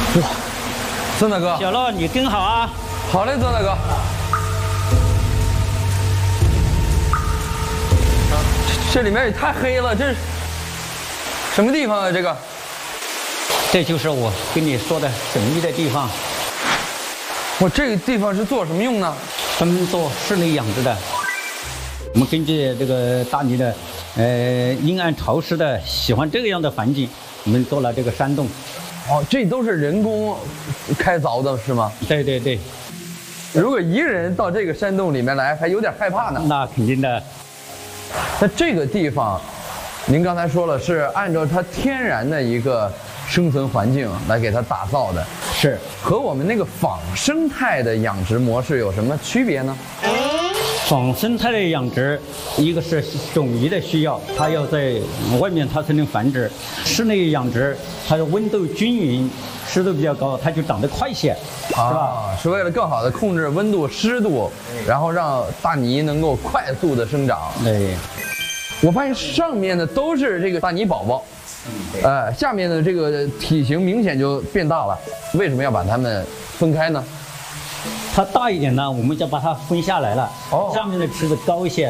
哇，曾大哥， 小乐，你真好啊！ 好嘞，曾大哥。这里面也太黑了，这是什么地方啊？这个？ 这就是我跟你说的神秘的地方。 我这个地方是做什么用呢？ 专门做室内养殖的。我们根据这个大理的，阴暗潮湿的，喜欢这个样的环境，我们做了这个山洞。 哦，这都是人工开凿的，是吗？ 对对对。 如果一个人到这个山洞里面来，还有点害怕呢。 那肯定的。 那这个地方，您刚才说了是按照它天然的一个生存环境来给它打造的， 是和我们那个仿生态的养殖模式有什么区别呢？ 仿生态的养殖，一个是种鱼的需要，它要在外面它才能繁殖；室内养殖，它的温度均匀，湿度比较高，它就长得快些，是吧？ 是为了更好的控制温度、湿度，然后让大泥能够快速的生长。 对， 我发现上面的都是这个大泥宝宝，下面的这个体型明显就变大了。为什么要把它们分开呢？ 它大一点呢，我们就把它分下来了。 哦， 上面的池子高一些，